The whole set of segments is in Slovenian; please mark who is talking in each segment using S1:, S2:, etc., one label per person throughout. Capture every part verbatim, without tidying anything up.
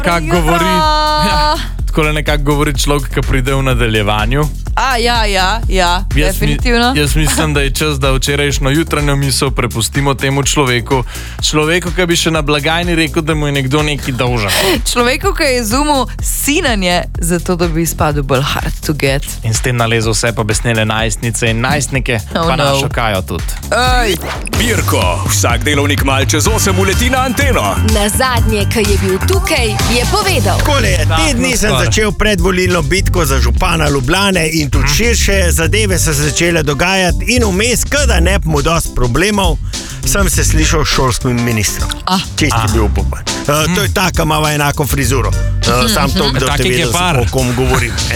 S1: Kak govori, ja, tako nekako govori človek, ki pride v nadaljevanju.
S2: A, ja, ja, ja,
S1: jaz
S2: definitivno.
S1: Mi, jaz mislim, da je čas, da včerajšnjo jutranjo misel prepustimo temu človeku. Človeku, ki bi še na blagajni rekel, da mu je nekdo nekaj dolžan.
S2: Človeku, ki je izumil sinanje, zato da bi izpadel bolj hard to get.
S1: In s tem nalezel vse pobesnele najstnice in najstnike,
S2: Oh,
S1: pa
S2: no.
S1: našo Kajo tudi.
S2: Ej.
S3: Pirko, vsak delovnik mal čez osem uleti na anteno.
S4: Na zadnje, ki je bil tukaj, je povedal.
S5: Takole, te dni sem
S1: skoraj.
S5: začel predvolilno bitko za župana Ljubljane in tudi širše zadeve so se začele dogajati in vmes, kada ne bi mu dosti problemov, sem se slišal s šolskim ministrom.
S2: Ah.
S5: Čist je bil upopan. Uh, to je ta, ki ima enako frizuro. Uh, sam to, da te
S1: Takih je
S5: vedel,
S1: par.
S5: o kom govorim. Ne.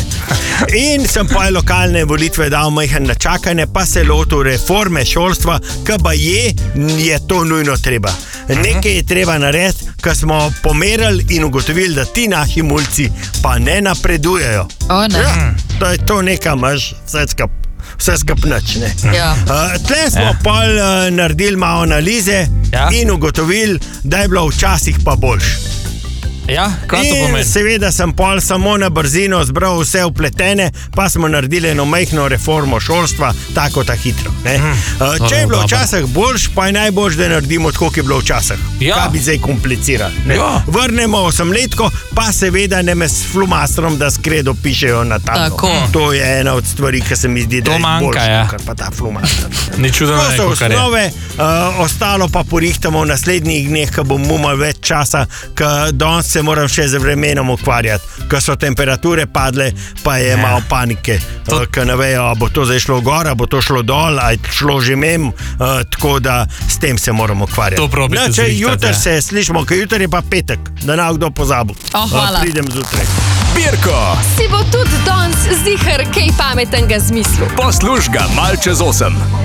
S5: In sem pa lokalne volitve dal majhen na čakanje, pa se lotil reforme šolstva, ki pa je, je to nujno treba. Nekaj je treba narediti, ker smo pomerili in ugotovili, da ti naši mulci pa ne napredujejo.
S2: O, ne.
S5: Ja, to je to nekaj, imaš vse skup. Vse skupnač.
S2: Ja.
S5: Uh, tle smo
S1: Ja.
S5: pol uh, naredili malo analize
S1: Ja.
S5: in ugotovili, da je bilo včasih pa boljše.
S1: Ja, kaj to
S5: In
S1: pomeni?
S5: seveda sem pol samo na brzino zbral vse upletene, pa smo naredili eno majhno reformo šolstva, tako ta hitro. Ne?
S1: Mhm.
S5: Uh, če je bilo včasih boljš, pa je najboljš, da naredimo tako, kot je bilo včasih.
S1: Ja.
S5: Kaj bi zdaj komplicirali? ne?
S1: Ja.
S5: Vrnemo osemletko, pa seveda ne me s flumastrom, da skredo pišejo na tablo.
S2: Tako.
S5: To je ena od stvari, ki se mi zdi, da
S1: To
S5: je
S1: manjka,
S5: boljša,
S1: ja.
S5: kot pa ta flumaster.
S1: Ni čudno,
S5: To
S1: da
S5: so
S1: je, kar je.
S5: osnove, uh, ostalo pa porihtamo v naslednjih dneh, ko bomo imeli več časa, ker danes se moram še z vremenom ukvarjati, ker so temperature padle, pa je
S1: Ja.
S5: malo panike,
S1: To-
S5: uh, ker ne vejo, a bo to zdaj šlo gor, a bo to šlo dol, a je šlo že mem, uh, tako da s tem se moramo ukvarjati.
S1: To probajte
S5: No, če
S1: zrihtati,
S5: jutri
S1: ja.
S5: se slišimo, ker jutri je pa petek, da ne bo kdo pozabil.
S2: O, hvala.
S5: Uh, pridem zjutraj.
S3: Pirko,
S4: Si bo tudi danes zihar kaj pametnega zmislil.
S3: posluš ga mal čez osem.